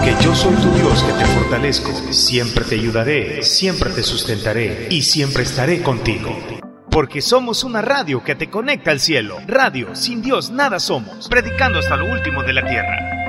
Que yo soy tu Dios que te fortalezco, siempre te ayudaré, siempre te sustentaré y siempre estaré contigo. Porque somos una radio que te conecta al cielo. Radio, sin Dios nada somos, predicando hasta lo último de la tierra.